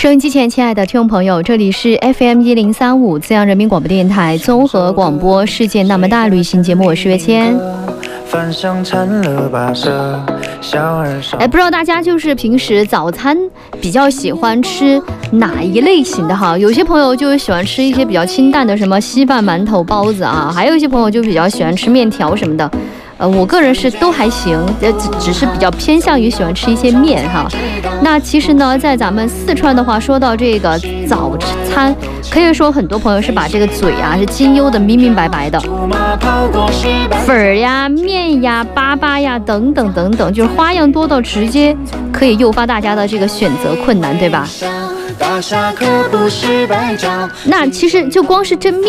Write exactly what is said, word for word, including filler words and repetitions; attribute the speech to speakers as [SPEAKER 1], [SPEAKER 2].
[SPEAKER 1] 收音机前亲爱的听众朋友，这里是 F M 一零三五资阳人民广播电台综合广播世界那么大旅行节目，我是岳谦。哎，不知道大家就是平时早餐比较喜欢吃哪一类型的哈？有些朋友就喜欢吃一些比较清淡的，什么稀饭、馒头、包子啊，还有一些朋友就比较喜欢吃面条什么的。呃，我个人是都还行，呃，只只是比较偏向于喜欢吃一些面哈。那其实呢，在咱们四川的话，说到这个早餐，可以说很多朋友是把这个嘴啊是精优的明明白白的，粉儿呀、面呀、粑粑呀等等等等，就是花样多到直接可以诱发大家的这个选择困难，对吧？那其实就光是这面。